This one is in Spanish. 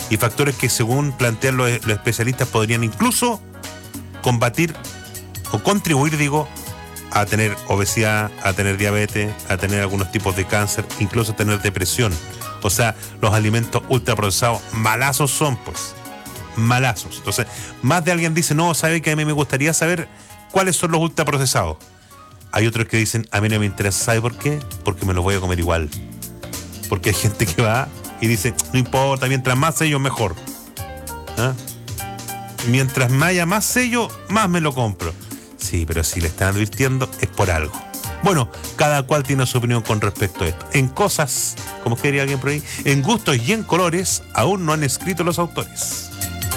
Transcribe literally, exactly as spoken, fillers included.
y factores que según plantean los, los especialistas podrían incluso combatir o contribuir, digo, a tener obesidad, a tener diabetes, a tener algunos tipos de cáncer, incluso a tener depresión. O sea, los alimentos ultraprocesados malazos son, pues, malazos. Entonces, más de alguien dice, no, sabe que a mí me gustaría saber cuáles son los ultraprocesados. Hay otros que dicen, a mí no me interesa, ¿sabe por qué? Porque me los voy a comer igual. Porque hay gente que va y dice, no importa, mientras más sello, mejor. ¿Ah? Mientras me haya más sello, más me lo compro. Sí, pero si le están advirtiendo, es por algo. Bueno, cada cual tiene su opinión con respecto a esto. En cosas, como quería alguien por ahí, en gustos y en colores, aún no han escrito los autores.